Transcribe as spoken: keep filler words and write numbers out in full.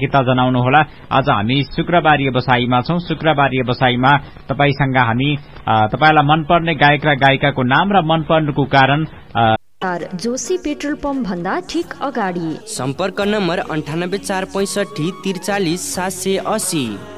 प्रतिक्रिया जनाउनुहोला। आज हामी शुक्रबार व्यवसायीमा छौं। शुक्रबार व्यवसायीमा तपाईसँग हामी तपाईलाई मनपर्ने गायक र गायिकाको नाम र मनपर्नुको कारण जोशी पेट्रोल पम्प भन्दा ठिक अगाडि सम्पर्क नम्बर अन्ठानब्बे चार पैंसठी त्रिचालिस सात सय अस्सी।